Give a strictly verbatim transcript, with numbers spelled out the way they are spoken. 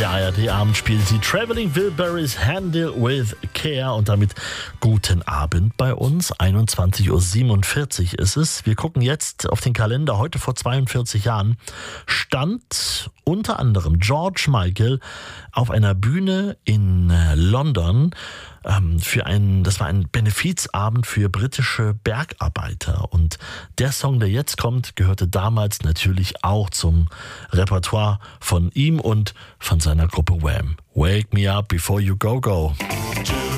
Der A R D-Abendspiel, die Traveling Wilburys Handle with Care und damit guten Abend bei uns. einundzwanzig Uhr siebenundvierzig ist es. Wir gucken jetzt auf den Kalender. Heute vor zweiundvierzig Jahren stand unter anderem George Michael auf einer Bühne in London ähm, für einen, das war ein Benefizabend für britische Bergarbeiter. Und der Song, der jetzt kommt, gehörte damals natürlich auch zum Repertoire von ihm und von seiner Gruppe Wham. Wake me up before you go go.